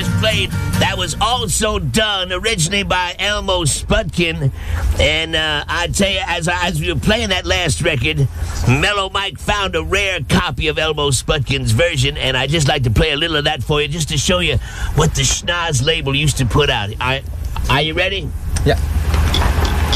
just played, that was Also Done, originally by Elmo Sputkin. And I tell you, as we were playing that last record, Mellow Mike found a rare copy of Elmo Sputkin's version, and I'd just like to play a little of that for you, just to show you what the Schnoz label used to put out. Are you ready? Yeah.